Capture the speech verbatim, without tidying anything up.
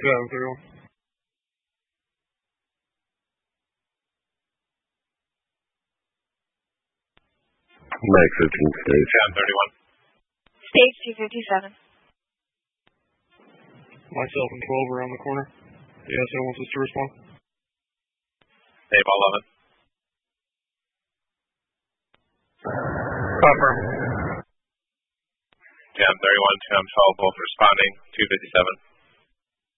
Yeah, thirty-one. Mike fifteen, stage. ten thirty-one. Stage two fifty-seven. Myself and twelve around the corner. The S O wants us to respond. Dave eleven. Confirm. ten thirty-one, ten twelve, both responding. two fifty-seven.